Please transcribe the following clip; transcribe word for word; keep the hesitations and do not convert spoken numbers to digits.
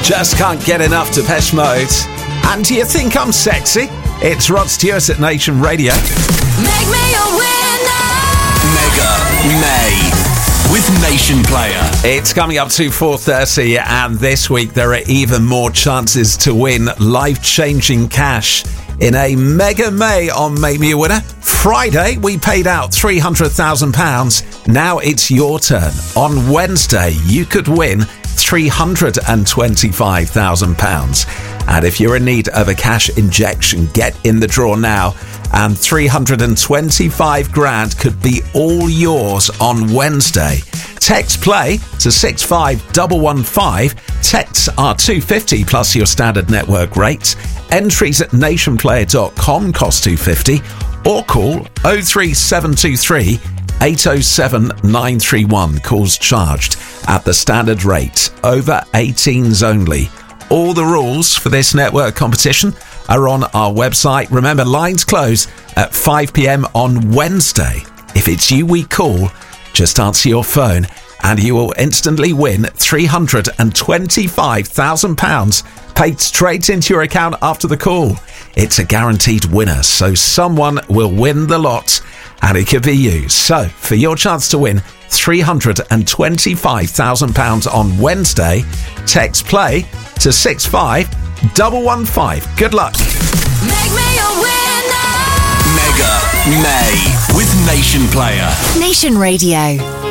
Just can't get enough Depeche Mode. And do you think I'm sexy? It's Rod Stewart at Nation Radio. Make me a winner. Mega May with Nation Player. It's coming up to four thirty, and this week there are even more chances to win life-changing cash in a Mega May on Make Me a Winner. Friday, we paid out three hundred thousand pounds. Now it's your turn. On Wednesday, you could win three hundred twenty-five thousand pounds. And if you're in need of a cash injection, get in the draw now. And three hundred twenty-five grand could be all yours on Wednesday. Text play to six five one one five. Texts are two pounds fifty plus your standard network rates. Entries at nation player dot com cost two pounds fifty. Or call oh three seven two three eight oh seven nine three one. Calls charged at the standard rate. Over eighteens only. All the rules for this network competition are on our website. Remember, lines close at five p.m. on Wednesday. If it's you we call, just answer your phone and you will instantly win three hundred twenty-five thousand pounds paid straight into your account after the call. It's a guaranteed winner, so someone will win the lot, and it could be you. So, for your chance to win three hundred twenty-five thousand pounds on Wednesday, text play to six five one one five. Good luck. Make me a winner. Mega May with Nation Player. Nation Radio.